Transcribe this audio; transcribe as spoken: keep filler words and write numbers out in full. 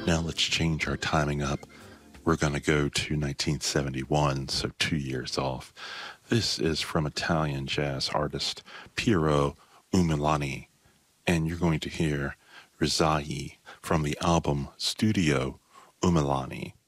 Now let's change our timing up. We're going to go to nineteen seventy-one, so two years off. This is from Italian jazz artist Piero Umiliani, and you're going to hear Risaie from the album Studio Umiliani.